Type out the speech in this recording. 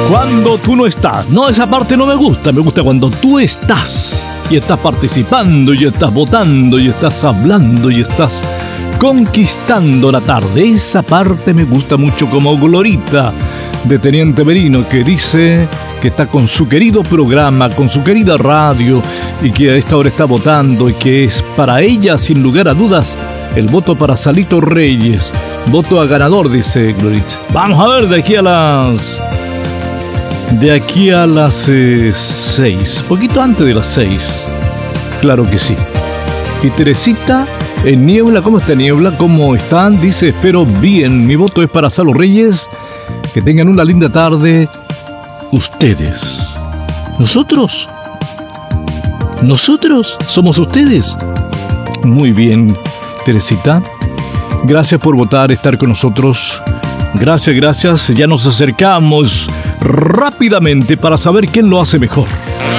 Cuando tú no estás. No, esa parte no me gusta. Me gusta cuando tú estás. Y estás participando, y estás votando, y estás hablando, y estás conquistando la tarde. Esa parte me gusta mucho, como Glorita de Teniente Merino, que dice que está con su querido programa, con su querida radio, y que a esta hora está votando, y que es para ella, sin lugar a dudas, el voto para Salito Reyes. Voto a ganador, dice Glorita. Vamos a ver de aquí a las 6, poquito antes de las 6. Claro que sí. Y Teresita en Niebla, ¿cómo está Niebla? ¿Cómo están? Dice, espero bien. Mi voto es para Salo Reyes. Que tengan una linda tarde. Ustedes. ¿Nosotros? ¿Nosotros somos ustedes? Muy bien, Teresita. Gracias por votar, estar con nosotros. Gracias. Ya nos acercamos rápidamente para saber quién lo hace mejor.